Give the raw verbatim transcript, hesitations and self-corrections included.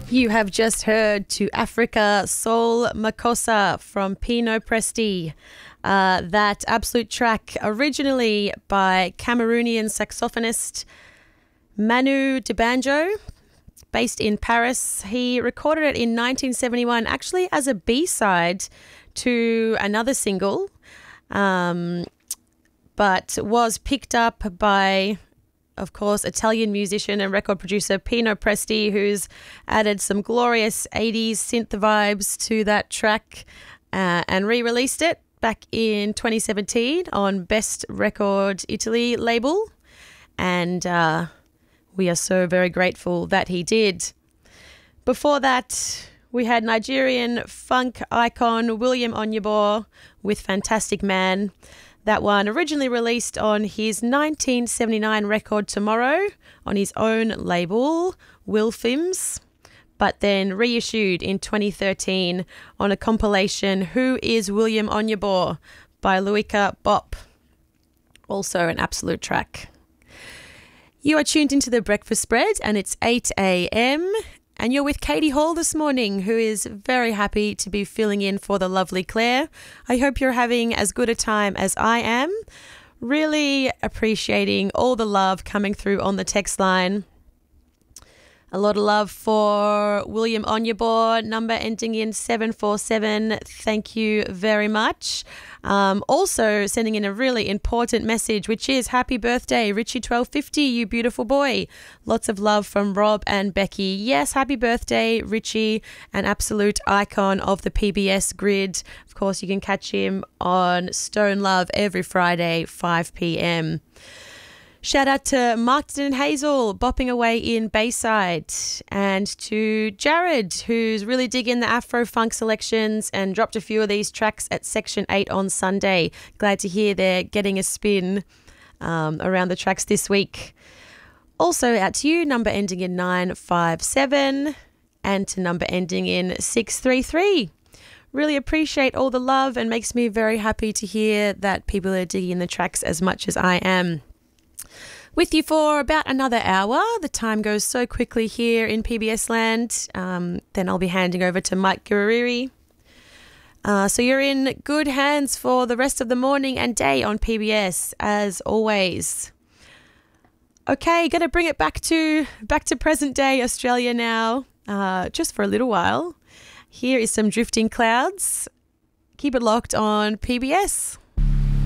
You have just heard To Africa Soul Makossa from Pino Presti. Uh, that absolute track originally by Cameroonian saxophonist Manu Dibanjo, based in Paris. He recorded it in nineteen seventy-one, actually as a B-side to another single, um, but was picked up by, of course, Italian musician and record producer Pino Presti, who's added some glorious eighties synth vibes to that track uh, and re-released it back in twenty seventeen on Best Record Italy label. And uh, we are so very grateful that he did. Before that, we had Nigerian funk icon William Onyeabor with Fantastic Man. That one originally released on his nineteen seventy-nine record Tomorrow on his own label, Will Films, but then reissued in twenty thirteen on a compilation, Who is William Onyeabor by Luika Bop. Also an absolute track. You are tuned into The Breakfast Spread and it's eight a.m. and you're with Katie Hall this morning, who is very happy to be filling in for the lovely Claire. I hope you're having as good a time as I am. Really appreciating all the love coming through on the text line. A lot of love for William Onyeabor, number ending in seven four seven. Thank you very much. Um, also sending in a really important message, which is happy birthday, Richie twelve fifty, you beautiful boy. Lots of love from Rob and Becky. Yes, happy birthday, Richie, an absolute icon of the P B S grid. Of course, you can catch him on Stone Love every Friday, five p.m. Shout out to Markton and Hazel bopping away in Bayside, and to Jared, who's really digging the Afro funk selections and dropped a few of these tracks at Section eight on Sunday. Glad to hear they're getting a spin um, around the tracks this week. Also out to you, number ending in nine five seven, and to number ending in six three three. Really appreciate all the love and makes me very happy to hear that people are digging the tracks as much as I am. With you for about another hour. The time goes so quickly here in P B S land. Um, then I'll be handing over to Mike Guriri. Uh, so you're in good hands for the rest of the morning and day on P B S, as always. Okay, going to bring it back to back to present day Australia now, uh, just for a little while. Here is some Drifting Clouds. Keep it locked on P B S.